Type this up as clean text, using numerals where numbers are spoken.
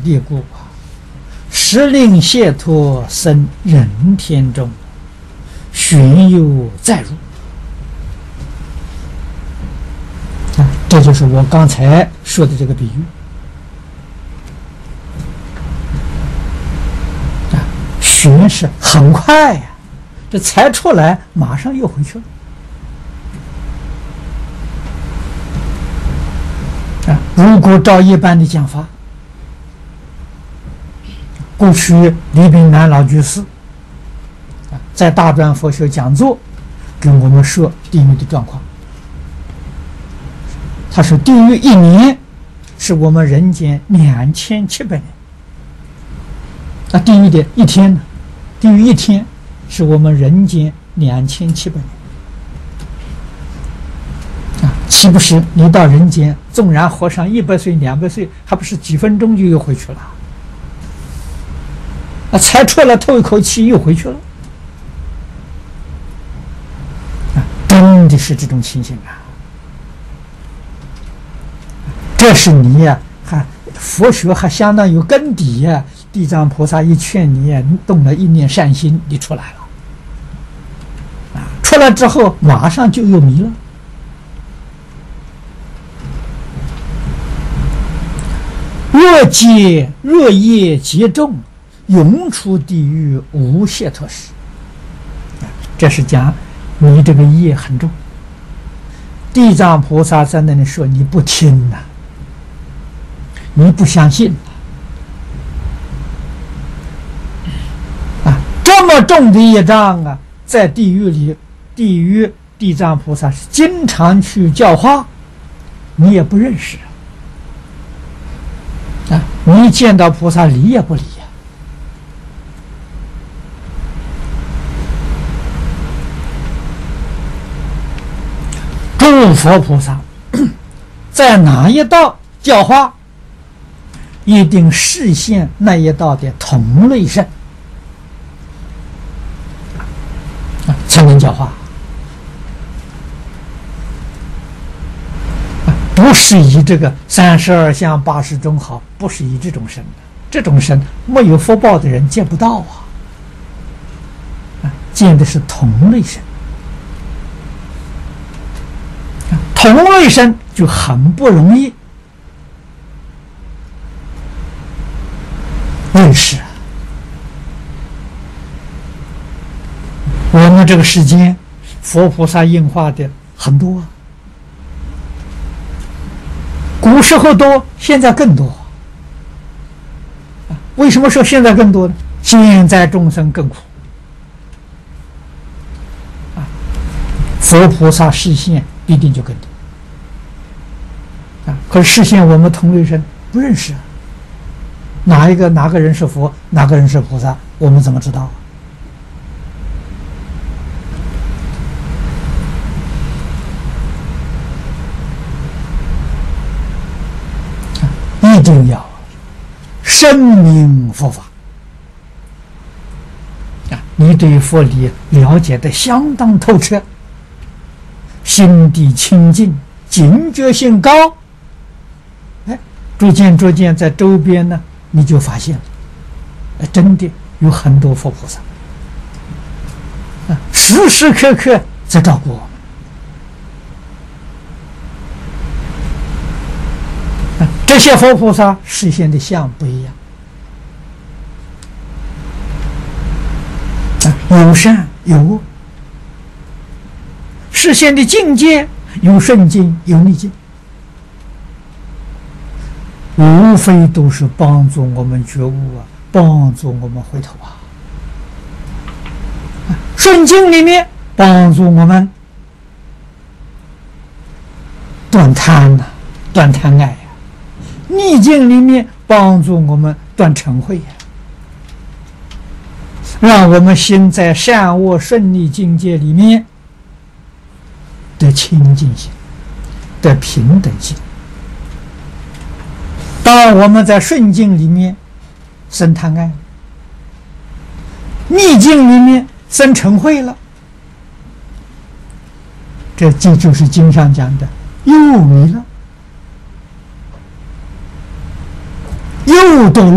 列故啊，时令解脱生人天中，寻有再入。这就是我刚才说的这个比喻。寻是很快呀，这才出来，马上又回去了。如果照一般的讲法，过去李炳南老居士在大专佛学讲座给我们说地狱的状况。他说地狱一年是我们人间2700年，地狱的一天呢？地狱一天是我们人间2700年。岂不是你到人间，纵然活上100岁、200岁，还不是几分钟就又回去了？才出来透一口气又回去了。真的是这种情形啊！这是你呀，还佛学还相当有根底呀。地藏菩萨一劝你呀，你动了一念善心，你出来了。出来之后马上就又迷了。若业极重，永出地狱无解脱时。这是讲你这个业很重。地藏菩萨在那里说你不听呐，你不相信这么重的业障啊，在地狱里，地藏菩萨是经常去教化，你也不认识你一见到菩萨理也不理诸佛菩萨在哪一道教化，一定示现那一道的同类身才能教化，不是以这个32相80种好，不是以这种身的，这种身没有福报的人见不到见的是同类身。同类身就很不容易认识。我们这个世间佛菩萨应化的很多古时候多，现在更多为什么说现在更多呢？现在众生更苦佛菩萨示现必定就更多可是示现我们同类身不认识哪个人是佛，哪个人是菩萨，我们怎么知道一定要深明佛法你对佛理了解的相当透彻，心地清净，警觉性高，逐渐在周边呢，你就发现了，真的有很多佛菩萨时时刻刻在照顾我们。这些佛菩萨示现的相不一样，有善有恶，示现的境界有顺境有逆境，无非都是帮助我们觉悟帮助我们回头顺境里面帮助我们断贪断贪爱逆境里面帮助我们断嗔恚让我们心在善恶顺利境界里面得清净心，得平等心。当我们在顺境里面生贪爱，逆境里面生嗔恚了，这就是经上讲的又迷了，又堕落。